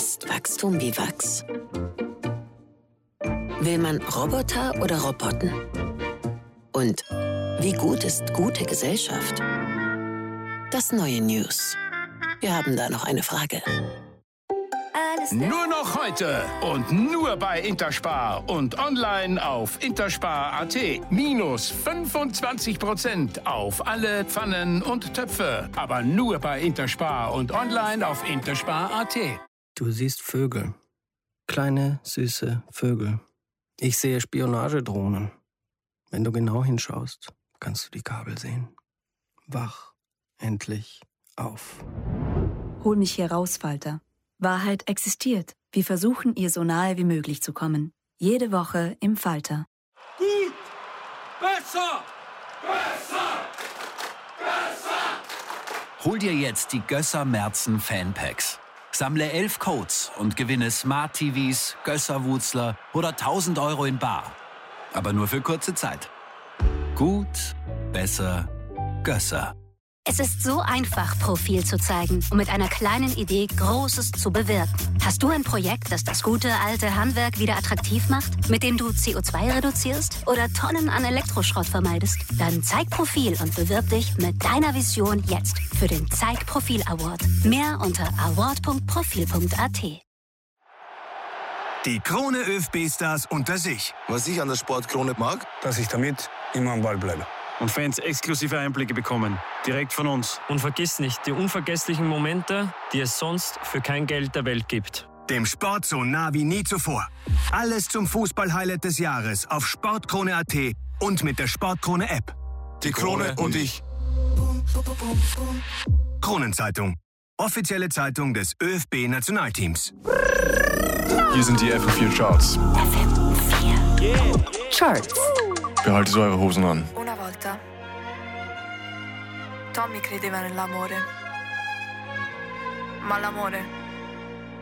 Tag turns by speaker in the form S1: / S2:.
S1: Ist Wachstum wie Wachs? Will man Roboter oder Roboten? Und wie gut ist gute Gesellschaft? Das neue News. Wir haben da noch eine Frage.
S2: Nur noch heute und nur bei Interspar und online auf interspar.at. Minus 25% auf alle Pfannen und Töpfe. Aber nur bei Interspar und online auf interspar.at.
S3: Du siehst Vögel. Kleine, süße Vögel. Ich sehe Spionagedrohnen. Wenn du genau hinschaust, kannst du die Kabel sehen. Wach endlich auf.
S4: Hol mich hier raus, Falter. Wahrheit existiert. Wir versuchen, ihr so nahe wie möglich zu kommen. Jede Woche im Falter.
S5: Gut! Besser! Besser! Besser!
S6: Hol dir jetzt die Gösser Merzen Fanpacks. Sammle 11 Codes und gewinne Smart TVs, Gösser-Wutzler oder 1.000 Euro in bar. Aber nur für kurze Zeit. Gut, besser, Gösser.
S7: Es ist so einfach, Profil zu zeigen und mit einer kleinen Idee Großes zu bewirken. Hast du ein Projekt, das das gute alte Handwerk wieder attraktiv macht, mit dem du CO2 reduzierst oder Tonnen an Elektroschrott vermeidest? Dann zeig Profil und bewirb dich mit deiner Vision jetzt für den Zeig Profil Award. Mehr unter award.profil.at.
S8: Die Krone ÖFB-Stars unter sich.
S9: Was ich an der Sportkrone mag,
S10: dass ich damit immer am Ball bleibe.
S11: Und Fans exklusive Einblicke bekommen, direkt von uns.
S12: Und vergiss nicht die unvergesslichen Momente, die es sonst für kein Geld der Welt gibt.
S8: Dem Sport so nah wie nie zuvor. Alles zum Fußball-Highlight des Jahres auf sportkrone.at und mit der Sportkrone-App.
S9: Die Krone und ich.
S8: Kronenzeitung. Offizielle Zeitung des ÖFB-Nationalteams.
S13: Hier sind die FM4 Charts.
S4: FM4
S13: yeah.
S4: Charts.
S13: Behaltet eure Hosen an.
S14: Una volta Tommy credeva nell'amore, ma l'amore